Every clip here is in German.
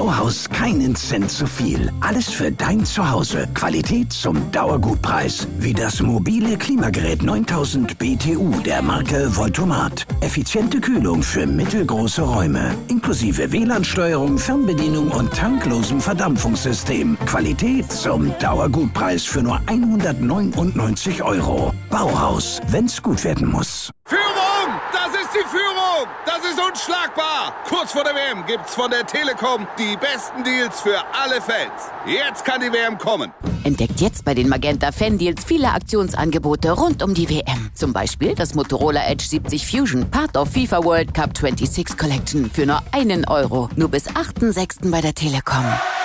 Bauhaus keinen Cent zu viel. Alles für dein Zuhause. Qualität zum Dauergutpreis. Wie das mobile Klimagerät 9000 BTU der Marke Voltomat. Effiziente Kühlung für mittelgroße Räume. Inklusive WLAN-Steuerung, Fernbedienung und tanklosem Verdampfungssystem. Qualität zum Dauergutpreis für nur 199 €. Bauhaus, wenn's gut werden muss. Führung! Das ist die Führung! Das ist unschlagbar! Kurz vor der WM gibt's von der Telekom die besten Deals für alle Fans. Jetzt kann die WM kommen. Entdeckt jetzt bei den Magenta Fan Deals viele Aktionsangebote rund um die WM. Zum Beispiel das Motorola Edge 70 Fusion, Part of FIFA World Cup 26 Collection für nur 1 €. Nur bis 8.6. bei der Telekom.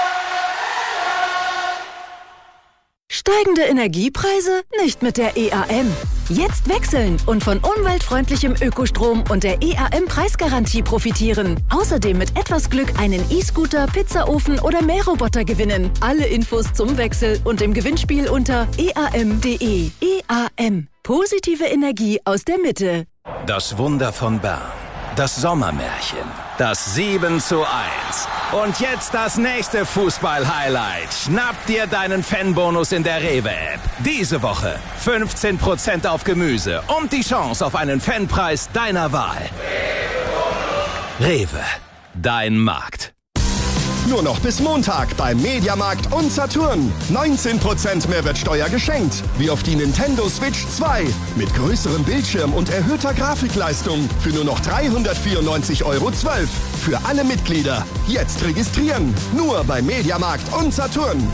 Steigende Energiepreise? Nicht mit der EAM. Jetzt wechseln und von umweltfreundlichem Ökostrom und der EAM-Preisgarantie profitieren. Außerdem mit etwas Glück einen E-Scooter, Pizzaofen oder Mähroboter gewinnen. Alle Infos zum Wechsel und im Gewinnspiel unter eam.de. EAM. Positive Energie aus der Mitte. Das Wunder von Bern. Das Sommermärchen. Das 7:1. Und jetzt das nächste Fußball-Highlight. Schnapp dir deinen Fanbonus in der Rewe-App. Diese Woche 15% auf Gemüse und die Chance auf einen Fanpreis deiner Wahl. Rewe, dein Markt. Nur noch bis Montag beim Mediamarkt und Saturn. 19% Mehrwertsteuer geschenkt. Wie auf die Nintendo Switch 2. Mit größerem Bildschirm und erhöhter Grafikleistung. Für nur noch 394,12 €. Für alle Mitglieder. Jetzt registrieren. Nur beim Mediamarkt und Saturn.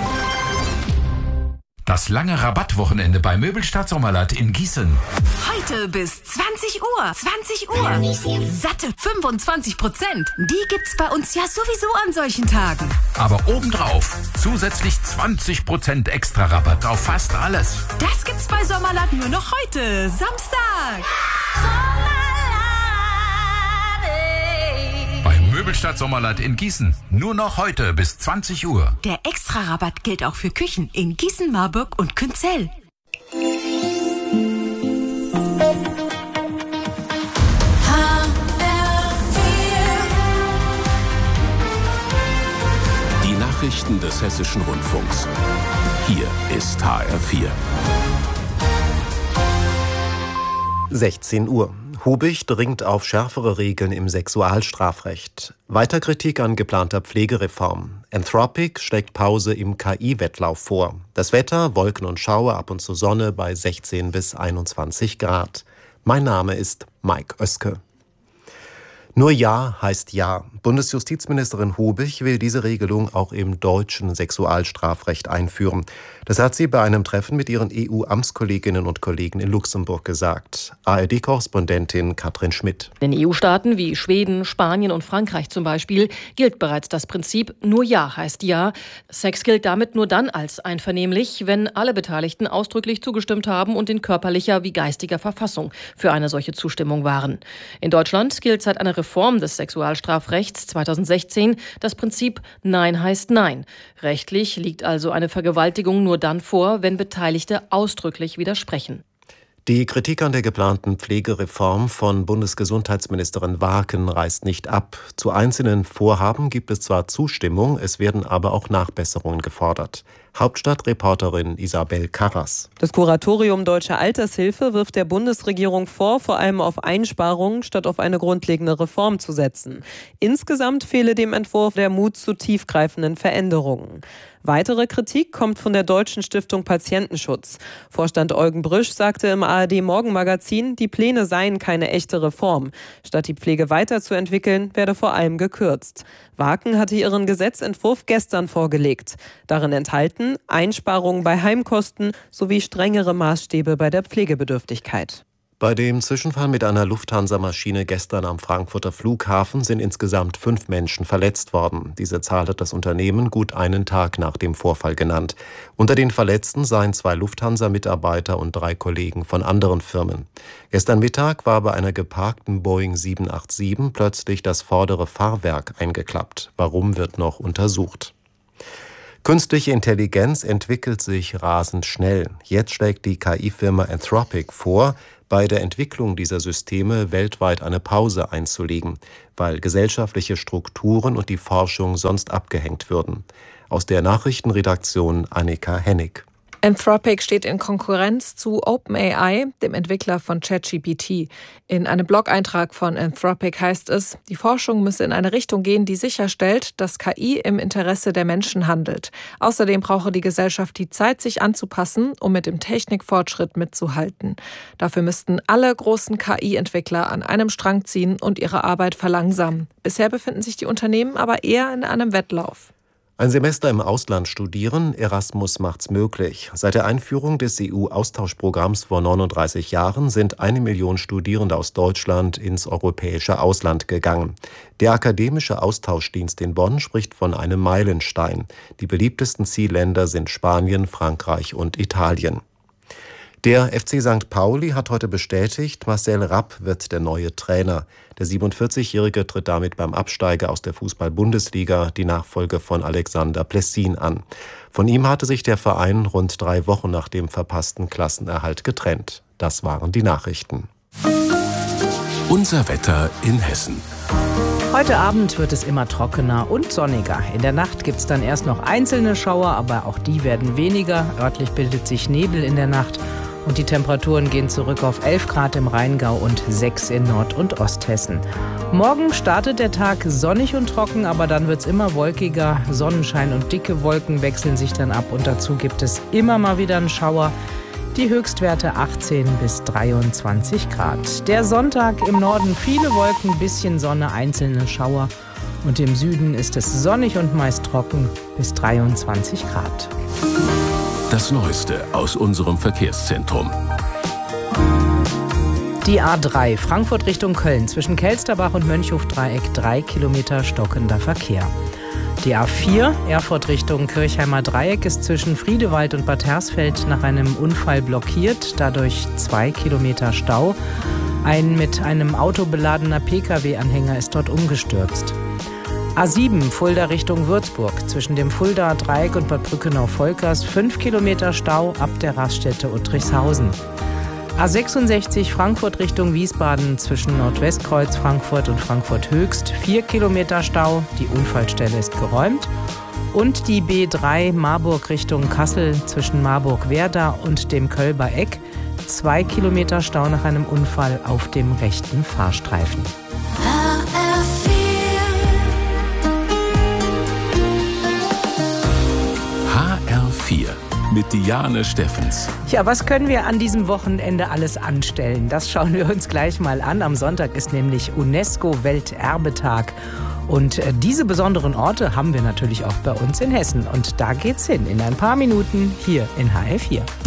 Das lange Rabattwochenende bei Möbelstadt Sommerland in Gießen. Heute bis 20 Uhr. 20 Uhr. Satte 25%. Die gibt's bei uns ja sowieso an solchen Tagen. Aber obendrauf zusätzlich 20% extra Rabatt auf fast alles. Das gibt's bei Sommerland nur noch heute, Samstag. Bei Möbelstadt Sommerland in Gießen. Nur noch heute bis 20 Uhr. Der Extra-Rabatt gilt auch für Küchen in Gießen, Marburg und Künzell. Die Nachrichten des Hessischen Rundfunks. Hier ist HR4. 16 Uhr. Hubig dringt auf schärfere Regeln im Sexualstrafrecht. Weiter Kritik an geplanter Pflegereform. Anthropic schlägt Pause im KI-Wettlauf vor. Das Wetter, Wolken und Schauer, ab und zu Sonne bei 16 bis 21 Grad. Mein Name ist Mike Oeske. Nur Ja heißt Ja. Bundesjustizministerin Hubig will diese Regelung auch im deutschen Sexualstrafrecht einführen. Das hat sie bei einem Treffen mit ihren EU-Amtskolleginnen und Kollegen in Luxemburg gesagt. ARD-Korrespondentin Katrin Schmidt. In EU-Staaten wie Schweden, Spanien und Frankreich zum Beispiel gilt bereits das Prinzip Nur Ja heißt Ja. Sex gilt damit nur dann als einvernehmlich, wenn alle Beteiligten ausdrücklich zugestimmt haben und in körperlicher wie geistiger Verfassung für eine solche Zustimmung waren. In Deutschland gilt seit einer Reform des Sexualstrafrechts 2016 das Prinzip Nein heißt Nein. Rechtlich liegt also eine Vergewaltigung nur dann vor, wenn Beteiligte ausdrücklich widersprechen. Die Kritik an der geplanten Pflegereform von Bundesgesundheitsministerin Waaken reißt nicht ab. Zu einzelnen Vorhaben gibt es zwar Zustimmung, es werden aber auch Nachbesserungen gefordert. Hauptstadtreporterin Isabel Karras. Das Kuratorium Deutsche Altershilfe wirft der Bundesregierung vor, vor allem auf Einsparungen statt auf eine grundlegende Reform zu setzen. Insgesamt fehle dem Entwurf der Mut zu tiefgreifenden Veränderungen. Weitere Kritik kommt von der Deutschen Stiftung Patientenschutz. Vorstand Eugen Brüsch sagte im ARD-Morgenmagazin, die Pläne seien keine echte Reform. Statt die Pflege weiterzuentwickeln, werde vor allem gekürzt. Waaken hatte ihren Gesetzentwurf gestern vorgelegt. Darin enthalten Einsparungen bei Heimkosten sowie strengere Maßstäbe bei der Pflegebedürftigkeit. Bei dem Zwischenfall mit einer Lufthansa-Maschine gestern am Frankfurter Flughafen sind insgesamt 5 Menschen verletzt worden. Diese Zahl hat das Unternehmen gut einen Tag nach dem Vorfall genannt. Unter den Verletzten seien 2 Lufthansa-Mitarbeiter und 3 Kollegen von anderen Firmen. Gestern Mittag war bei einer geparkten Boeing 787 plötzlich das vordere Fahrwerk eingeklappt. Warum, wird noch untersucht. Künstliche Intelligenz entwickelt sich rasend schnell. Jetzt schlägt die KI-Firma Anthropic vor, bei der Entwicklung dieser Systeme weltweit eine Pause einzulegen, weil gesellschaftliche Strukturen und die Forschung sonst abgehängt würden. Aus der Nachrichtenredaktion Annika Hennig. Anthropic steht in Konkurrenz zu OpenAI, dem Entwickler von ChatGPT. In einem Blog-Eintrag von Anthropic heißt es, die Forschung müsse in eine Richtung gehen, die sicherstellt, dass KI im Interesse der Menschen handelt. Außerdem brauche die Gesellschaft die Zeit, sich anzupassen, um mit dem Technikfortschritt mitzuhalten. Dafür müssten alle großen KI-Entwickler an einem Strang ziehen und ihre Arbeit verlangsamen. Bisher befinden sich die Unternehmen aber eher in einem Wettlauf. Ein Semester im Ausland studieren, Erasmus macht's möglich. Seit der Einführung des EU-Austauschprogramms vor 39 Jahren sind 1 Million Studierende aus Deutschland ins europäische Ausland gegangen. Der Akademische Austauschdienst in Bonn spricht von einem Meilenstein. Die beliebtesten Zielländer sind Spanien, Frankreich und Italien. Der FC St. Pauli hat heute bestätigt, Marcel Rapp wird der neue Trainer. Der 47-Jährige tritt damit beim Absteiger aus der Fußball-Bundesliga die Nachfolge von Alexander Plessin an. Von ihm hatte sich der Verein rund 3 Wochen nach dem verpassten Klassenerhalt getrennt. Das waren die Nachrichten. Unser Wetter in Hessen. Heute Abend wird es immer trockener und sonniger. In der Nacht gibt es dann erst noch einzelne Schauer, aber auch die werden weniger. Örtlich bildet sich Nebel in der Nacht. Und die Temperaturen gehen zurück auf 11 Grad im Rheingau und 6 in Nord- und Osthessen. Morgen startet der Tag sonnig und trocken, aber dann wird es immer wolkiger. Sonnenschein und dicke Wolken wechseln sich dann ab und dazu gibt es immer mal wieder einen Schauer. Die Höchstwerte 18 bis 23 Grad. Der Sonntag im Norden viele Wolken, bisschen Sonne, einzelne Schauer. Und im Süden ist es sonnig und meist trocken bis 23 Grad. Das Neueste aus unserem Verkehrszentrum. Die A3 Frankfurt Richtung Köln zwischen Kelsterbach und Mönchhofdreieck 3 Kilometer stockender Verkehr. Die A4 Erfurt Richtung Kirchheimer Dreieck ist zwischen Friedewald und Bad Hersfeld nach einem Unfall blockiert, dadurch 2 Kilometer Stau. Ein mit einem Auto beladener Pkw-Anhänger ist dort umgestürzt. A7 Fulda Richtung Würzburg zwischen dem Fuldaer Dreieck und Bad Brückenau-Volkers 5 Kilometer Stau ab der Raststätte Uttrichshausen. A66 Frankfurt Richtung Wiesbaden zwischen Nordwestkreuz Frankfurt und Frankfurt Höchst 4 Kilometer Stau, die Unfallstelle ist geräumt. Und die B3 Marburg Richtung Kassel zwischen Marburg-Werder und dem Kölber Eck 2 Kilometer Stau nach einem Unfall auf dem rechten Fahrstreifen. HR4 mit Diane Steffens. Ja, was können wir an diesem Wochenende alles anstellen? Das schauen wir uns gleich mal an. Am Sonntag ist nämlich UNESCO-Welterbetag. Und diese besonderen Orte haben wir natürlich auch bei uns in Hessen. Und da geht's hin in ein paar Minuten hier in HR4.